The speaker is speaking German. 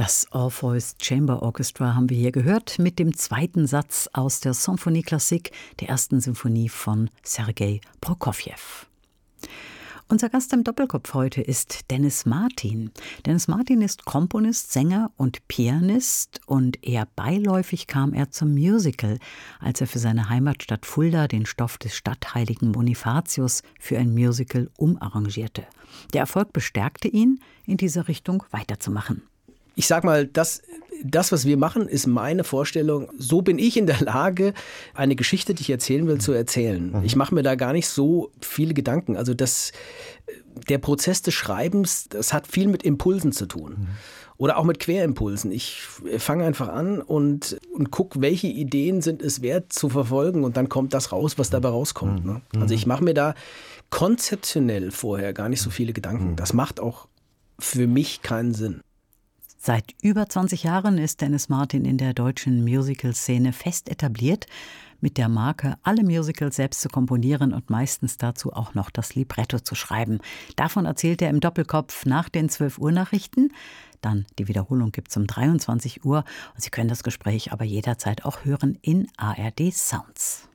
Das Orpheus Chamber Orchestra haben wir hier gehört mit dem zweiten Satz aus der Symphonie Classique, der ersten Symphonie von Sergei Prokofjew. Unser Gast im Doppelkopf heute ist Dennis Martin. Dennis Martin ist Komponist, Sänger und Pianist und eher beiläufig kam er zum Musical, als er für seine Heimatstadt Fulda den Stoff des Stadtheiligen Bonifatius für ein Musical umarrangierte. Der Erfolg bestärkte ihn, in dieser Richtung weiterzumachen. Ich sag mal, das, was wir machen, ist meine Vorstellung. So bin ich in der Lage, eine Geschichte, die ich erzählen will, zu erzählen. Ich mache mir da gar nicht so viele Gedanken. Also der Prozess des Schreibens, das hat viel mit Impulsen zu tun. Oder auch mit Querimpulsen. Ich fange einfach an und gucke, welche Ideen sind es wert zu verfolgen und dann kommt das raus, was dabei rauskommt. Ne? Also ich mache mir da konzeptionell vorher gar nicht so viele Gedanken. Das macht auch für mich keinen Sinn. Seit über 20 Jahren ist Dennis Martin in der deutschen Musical-Szene fest etabliert, mit der Marke, alle Musicals selbst zu komponieren und meistens dazu auch noch das Libretto zu schreiben. Davon erzählt er im Doppelkopf nach den 12-Uhr-Nachrichten. Dann die Wiederholung gibt es um 23 Uhr. Und Sie können das Gespräch aber jederzeit auch hören in ARD Sounds.